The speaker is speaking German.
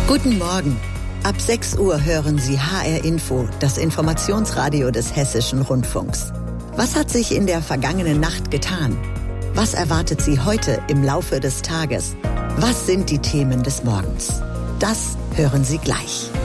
Guten Morgen. Ab 6 Uhr hören Sie HR Info, das Informationsradio des Hessischen Rundfunks. Was hat sich in der vergangenen Nacht getan? Was erwartet Sie heute im Laufe des Tages? Was sind die Themen des Morgens? Das hören Sie gleich.